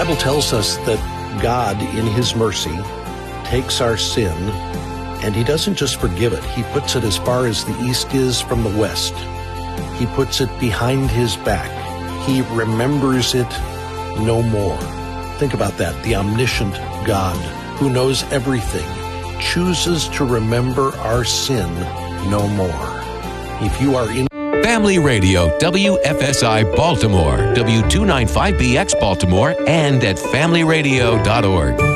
Bible tells us that God, in His mercy, takes our sin, and He doesn't just forgive it. He puts it as far as the east is from the west. He puts it behind His back. He remembers it no more. Think about that. The omniscient God, who knows everything, chooses to remember our sin no more. If you are in Family Radio, WFSI Baltimore, W295BX Baltimore, and at familyradio.org.